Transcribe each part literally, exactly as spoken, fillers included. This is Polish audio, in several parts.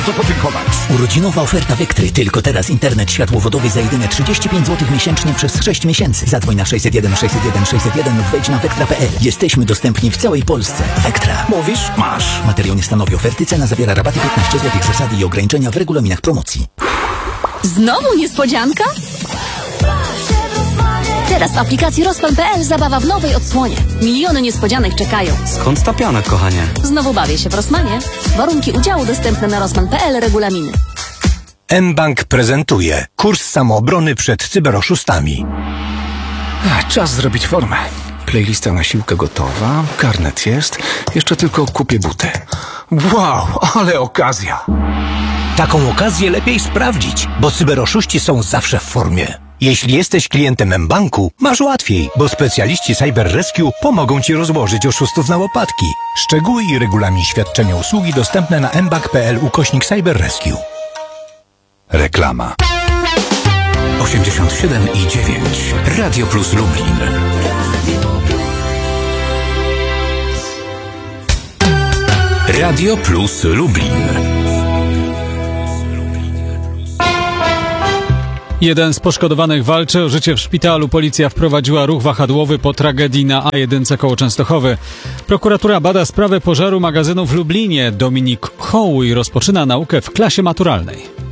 Co podziękować? Urodzinowa oferta Vectry. Tylko teraz internet światłowodowy za jedyne trzydzieści pięć złotych miesięcznie przez sześć miesięcy. Zadzwoń na sześćset jeden sześćset jeden sześćset jeden lub wejdź na vectra kropka p l. Jesteśmy dostępni w całej Polsce. Vectra. Mówisz? Masz. Materiał nie stanowi oferty. Cena zawiera rabaty piętnaście złotych. Zasady i ograniczenia w regulaminach promocji. Znowu niespodzianka? Teraz w aplikacji Rozpal kropka p l zabawa w nowej odsłonie. Miliony niespodzianek czekają. Skąd ta piana, kochanie? Znowu bawię się w Rossmanie. Warunki udziału dostępne na rozman kropka p l, regulaminy. mBank prezentuje kurs samoobrony przed cyberoszustami. Ach, czas zrobić formę. Playlista na siłkę gotowa, karnet jest, jeszcze tylko kupię buty. Wow, ale okazja! Taką okazję lepiej sprawdzić, bo cyberoszuści są zawsze w formie. Jeśli jesteś klientem mBanku, masz łatwiej, bo specjaliści Cyber Rescue pomogą Ci rozłożyć oszustów na łopatki. Szczegóły i regulamin świadczenia usługi dostępne na mbank kropka p l ukośnik Cyber Rescue. Reklama. osiemdziesiąt siedem i dziewięć. Radio Plus Lublin. Radio Plus Lublin. Jeden z poszkodowanych walczy o życie w szpitalu. Policja wprowadziła ruch wahadłowy po tragedii na A jeden koło Częstochowy. Prokuratura bada sprawę pożaru magazynu w Lublinie. Dominik Hołuj rozpoczyna naukę w klasie maturalnej.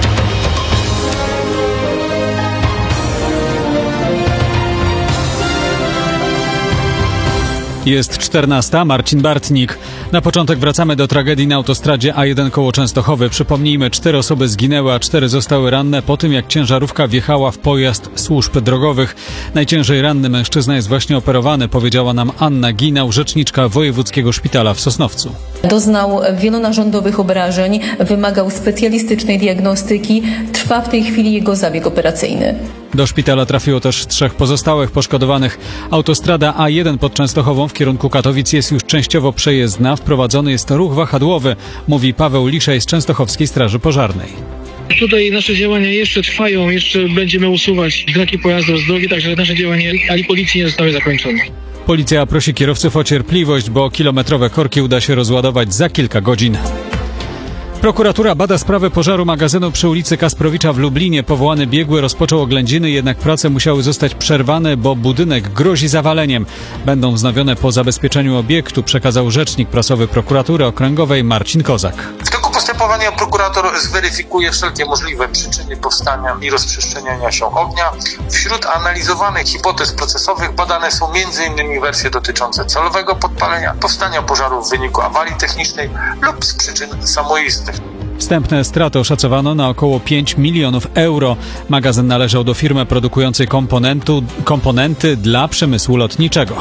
Jest czternasta, Marcin Bartnik. Na początek wracamy do tragedii na autostradzie A jeden koło Częstochowy. Przypomnijmy, cztery osoby zginęły, a cztery zostały ranne po tym, jak ciężarówka wjechała w pojazd służb drogowych. Najciężej ranny mężczyzna jest właśnie operowany, powiedziała nam Anna Ginał, rzeczniczka Wojewódzkiego Szpitala w Sosnowcu. Doznał wielu narządowych obrażeń, wymagał specjalistycznej diagnostyki. Trwa w tej chwili jego zabieg operacyjny. Do szpitala trafiło też trzech pozostałych poszkodowanych. Autostrada A jeden pod Częstochową w kierunku Katowic jest już częściowo przejezdna. Wprowadzony jest ruch wahadłowy, mówi Paweł Liszej z Częstochowskiej Straży Pożarnej. Tutaj nasze działania jeszcze trwają, jeszcze będziemy usuwać znaki pojazdów z drogi, także nasze działania ani policji nie zostały zakończone. Policja prosi kierowców o cierpliwość, bo kilometrowe korki uda się rozładować za kilka godzin. Prokuratura bada sprawę pożaru magazynu przy ulicy Kasprowicza w Lublinie. Powołany biegły rozpoczął oględziny, jednak prace musiały zostać przerwane, bo budynek grozi zawaleniem. Będą wznowione po zabezpieczeniu obiektu, przekazał rzecznik prasowy Prokuratury Okręgowej Marcin Kozak. W toku postępowania prokurator zweryfikuje wszelkie możliwe przyczyny powstania i rozprzestrzeniania się ognia. Wśród analizowanych hipotez procesowych badane są między innymi wersje dotyczące celowego podpalenia, powstania pożaru w wyniku awarii technicznej lub z przyczyn samoistnych. Wstępne straty oszacowano na około pięć milionów euro. Magazyn należał do firmy produkującej komponentu, komponenty dla przemysłu lotniczego.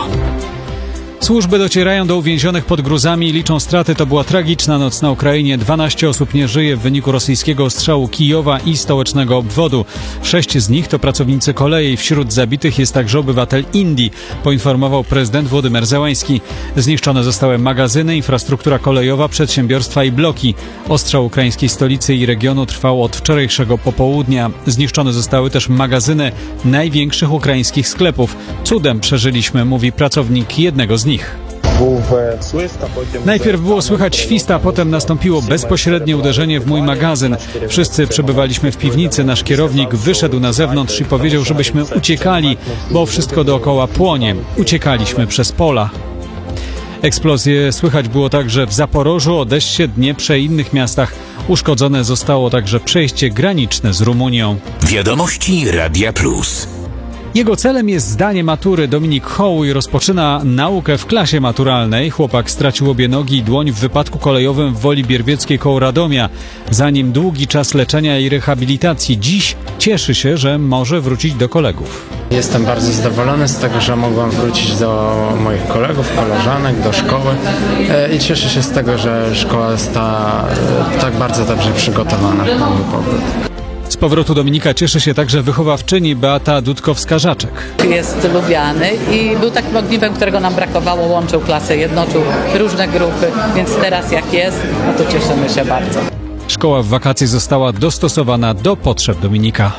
Służby docierają do uwięzionych pod gruzami i liczą straty. To była tragiczna noc na Ukrainie. dwanaście osób nie żyje w wyniku rosyjskiego ostrzału Kijowa i stołecznego obwodu. Sześć z nich to pracownicy kolei. Wśród zabitych jest także obywatel Indii, poinformował prezydent Władimir Zełański. Zniszczone zostały magazyny, infrastruktura kolejowa, przedsiębiorstwa i bloki. Ostrzał ukraińskiej stolicy i regionu trwał od wczorajszego popołudnia. Zniszczone zostały też magazyny największych ukraińskich sklepów. Cudem przeżyliśmy, mówi pracownik jednego z nich. Najpierw było słychać świst, a potem nastąpiło bezpośrednie uderzenie w mój magazyn. Wszyscy przebywaliśmy w piwnicy. Nasz kierownik wyszedł na zewnątrz i powiedział, żebyśmy uciekali, bo wszystko dookoła płonie. Uciekaliśmy przez pola. Eksplozje słychać było także w Zaporożu, Odessie, Dnieprze i innych miastach. Uszkodzone zostało także przejście graniczne z Rumunią. Wiadomości Radia Plus. Jego celem jest zdanie matury. Dominik Hołuj rozpoczyna naukę w klasie maturalnej. Chłopak stracił obie nogi i dłoń w wypadku kolejowym w Woli Bierwieckiej koło Radomia. Za nim długi czas leczenia i rehabilitacji. Dziś cieszy się, że może wrócić do kolegów. Jestem bardzo zadowolony z tego, że mogłem wrócić do moich kolegów, koleżanek, do szkoły i cieszę się z tego, że szkoła jest ta, tak bardzo dobrze przygotowana na mój powrót. Z powrotu Dominika cieszy się także wychowawczyni Beata Dudkowska-Żaczek. Jest lubiany i był takim ogniwem, którego nam brakowało, łączył klasę, jednoczył różne grupy, więc teraz jak jest, no to cieszymy się bardzo. Szkoła w wakacje została dostosowana do potrzeb Dominika.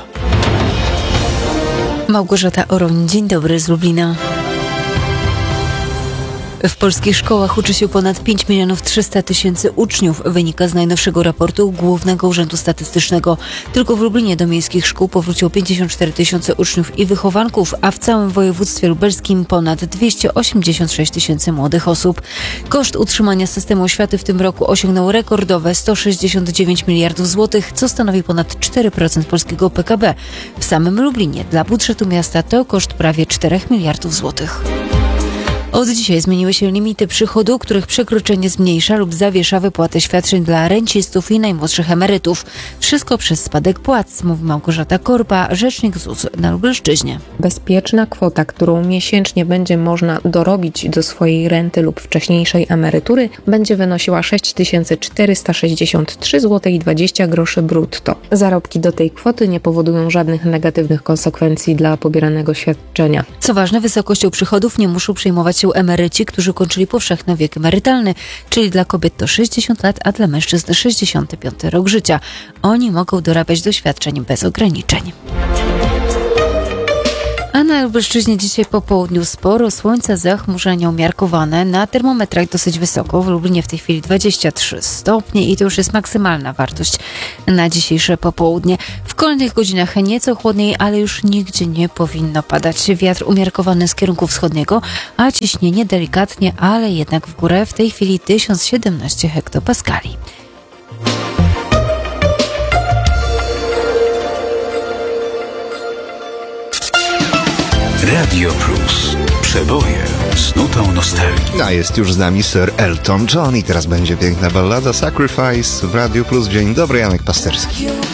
Małgorzata Oroń, dzień dobry z Lublina. W polskich szkołach uczy się ponad pięć milionów trzysta tysięcy uczniów, wynika z najnowszego raportu Głównego Urzędu Statystycznego. Tylko w Lublinie do miejskich szkół powróciło pięćdziesiąt cztery tysiące uczniów i wychowanków, a w całym województwie lubelskim ponad dwieście osiemdziesiąt sześć tysięcy młodych osób. Koszt utrzymania systemu oświaty w tym roku osiągnął rekordowe sto sześćdziesiąt dziewięć miliardów złotych, co stanowi ponad cztery procent polskiego P K B. W samym Lublinie dla budżetu miasta to koszt prawie cztery miliardów złotych. Od dzisiaj zmieniły się limity przychodu, których przekroczenie zmniejsza lub zawiesza wypłatę świadczeń dla rencistów i najmłodszych emerytów. Wszystko przez spadek płac, mówi Małgorzata Korpa, rzecznik Z U S na Lubelszczyźnie. Bezpieczna kwota, którą miesięcznie będzie można dorobić do swojej renty lub wcześniejszej emerytury, będzie wynosiła sześć tysięcy czterysta sześćdziesiąt trzy złote i dwadzieścia groszy brutto. Zarobki do tej kwoty nie powodują żadnych negatywnych konsekwencji dla pobieranego świadczenia. Co ważne, wysokością przychodów nie muszą przejmować się emeryci, którzy ukończyli powszechny wiek emerytalny, czyli dla kobiet to sześćdziesiąt lat, a dla mężczyzn sześćdziesiąty piąty rok życia. Oni mogą dorabiać do świadczeń bez ograniczeń. A na Lubelszczyźnie dzisiaj po południu sporo słońca, zachmurzenia umiarkowane. Na termometrach dosyć wysoko. W Lublinie w tej chwili dwadzieścia trzy stopnie i to już jest maksymalna wartość na dzisiejsze popołudnie. W kolejnych godzinach nieco chłodniej, ale już nigdzie nie powinno padać. Wiatr umiarkowany z kierunku wschodniego, a ciśnienie delikatnie, ale jednak w górę. W tej chwili tysiąc siedemnaście hektopaskali. Radio Plus. Przeboje z nutą nostalgii. A jest już z nami Sir Elton John i teraz będzie piękna ballada Sacrifice w Radio Plus. Dzień dobry, Janek Pasterski.